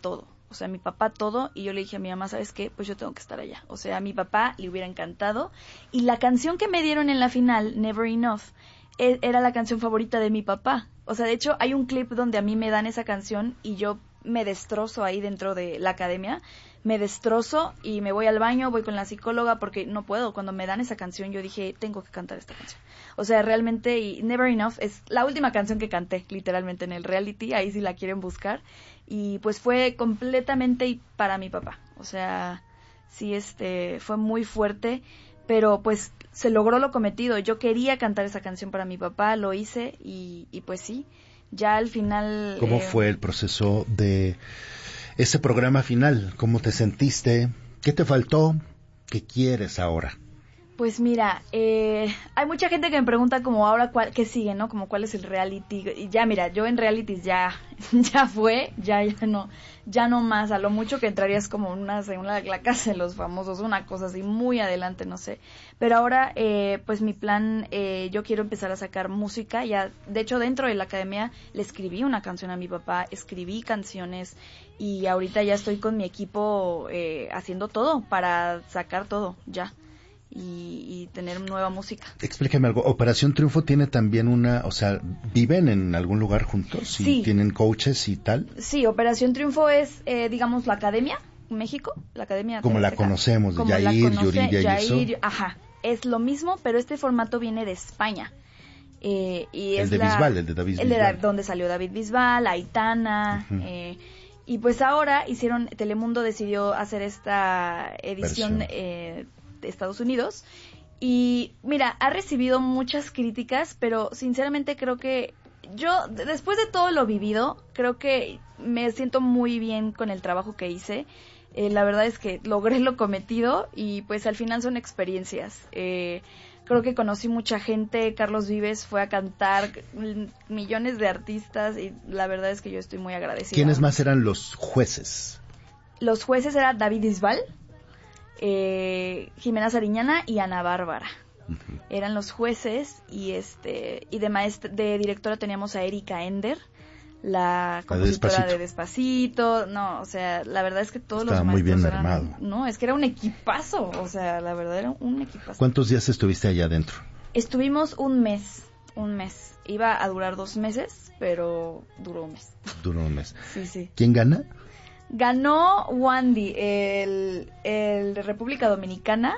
todo. O sea, mi papá todo, y yo le dije a mi mamá, ¿sabes qué? Pues yo tengo que estar allá. O sea, a mi papá le hubiera encantado. Y la canción que me dieron en la final, Never Enough, era la canción favorita de mi papá. O sea, de hecho, hay un clip donde a mí me dan esa canción y yo me destrozo ahí dentro de la academia. Me destrozo y me voy al baño, voy con la psicóloga porque no puedo. Cuando me dan esa canción, yo dije, tengo que cantar esta canción. O sea, realmente, y Never Enough es la última canción que canté, literalmente, en el reality. Ahí si la quieren buscar. Y pues fue completamente para mi papá. O sea, sí, fue muy fuerte, pero pues se logró lo cometido. Yo quería cantar esa canción para mi papá, lo hice y pues sí, ya al final... ¿Cómo fue el proceso de ese programa final? ¿Cómo te sentiste? ¿Qué te faltó? ¿Qué quieres ahora? Pues mira, hay mucha gente que me pregunta como ahora qué sigue, ¿no? Como cuál es el reality. Y ya, mira, yo en realities ya fue, ya no más. A lo mucho que entrarías como la casa de los famosos, una cosa así muy adelante, no sé. Pero ahora, pues mi plan, yo quiero empezar a sacar música. Ya, de hecho, dentro de la academia le escribí una canción a mi papá, escribí canciones y ahorita ya estoy con mi equipo haciendo todo para sacar todo, ya. Y tener nueva música. Explícame algo. Operación Triunfo tiene también ¿viven en algún lugar juntos? Sí. ¿Tienen coaches y tal? Sí, Operación Triunfo es, digamos, la academia, México, la academia. Como la conocemos, de Yair, Yuridia y eso. Ajá, es lo mismo, pero este formato viene de España. El de David Bisbal. Donde salió David Bisbal, Aitana, uh-huh. Y pues ahora Telemundo decidió hacer esta edición de Estados Unidos y mira, ha recibido muchas críticas, pero sinceramente creo que yo, después de todo lo vivido, creo que me siento muy bien con el trabajo que hice. La verdad es que logré lo cometido y pues al final son experiencias. Creo que conocí mucha gente, Carlos Vives fue a cantar, millones de artistas y la verdad es que yo estoy muy agradecida. ¿Quiénes más eran los jueces? Los jueces eran David Bisbal, Jimena Sariñana y Ana Bárbara. Uh-huh. Eran los jueces y de directora teníamos a Erika Ender, la compositora de Despacito. No, o sea, la verdad es que todos estaba los maestros muy bien armado. No, es que era un equipazo, o sea, la verdad era un equipazo. ¿Cuántos días estuviste allá adentro? Estuvimos un mes. Iba a durar 2 meses, pero duró un mes. Sí. ¿Quién gana? Ganó Wandy, el de República Dominicana,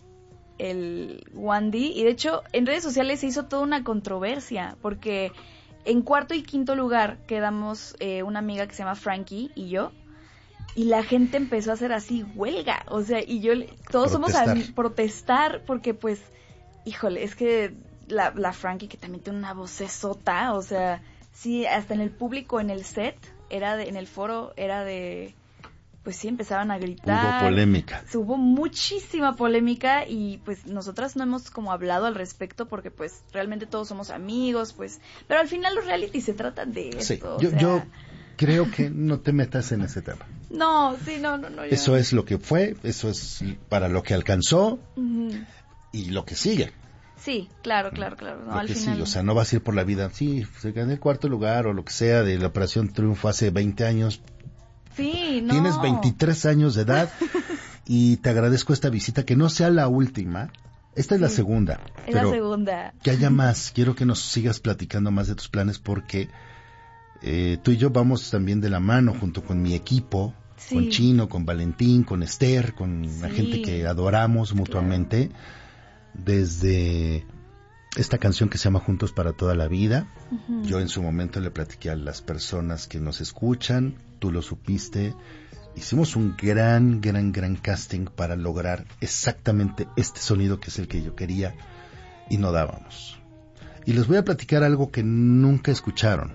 el Wandy, y de hecho en redes sociales se hizo toda una controversia, porque en 4º y 5º lugar quedamos una amiga que se llama Frankie y yo, y la gente empezó a hacer así huelga, o sea, y todos somos a protestar, porque pues, híjole, es que la Frankie, que también tiene una vocesota, o sea, sí, hasta en el público, en el set, en el foro, pues sí, empezaban a gritar. Hubo polémica. Hubo muchísima polémica y pues nosotras no hemos como hablado al respecto porque pues realmente todos somos amigos, pues, pero al final los reality se tratan de esto. Sí, yo creo que no te metas en ese tema. No. Eso es lo que fue, eso es para lo que alcanzó, uh-huh. Y lo que sigue. Sí, claro. No, lo al que final... sigue, o sea, no vas a ir por la vida, sí, se gané el 4º lugar o lo que sea de la Operación Triunfo hace 20 años. Sí, no. Tienes 23 años de edad y te agradezco esta visita, que no sea la última. Esta es la segunda. Es la segunda. Que haya más. Quiero que nos sigas platicando más de tus planes porque tú y yo vamos también de la mano junto con mi equipo, sí. Con Chino, con Valentín, con Esther, con la gente que adoramos mutuamente. Claro. Desde esta canción que se llama Juntos para toda la vida. Uh-huh. Yo en su momento le platiqué a las personas que nos escuchan, tú lo supiste, hicimos un gran casting para lograr exactamente este sonido que es el que yo quería y no dábamos. Y les voy a platicar algo que nunca escucharon.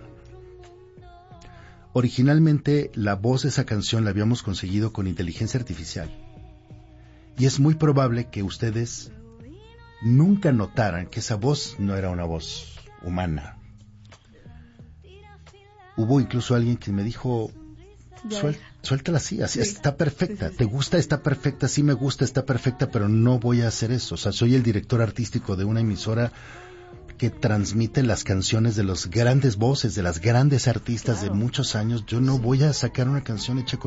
Originalmente la voz de esa canción la habíamos conseguido con inteligencia artificial y es muy probable que ustedes nunca notaran que esa voz no era una voz humana. Hubo incluso alguien que me dijo, suéltala así, está perfecta, sí. ¿Te gusta? Está perfecta, sí me gusta, está perfecta, pero no voy a hacer eso. O sea, soy el director artístico de una emisora que transmite las canciones de las grandes voces, de las grandes artistas, claro. De muchos años. Yo no voy a sacar una canción hecha con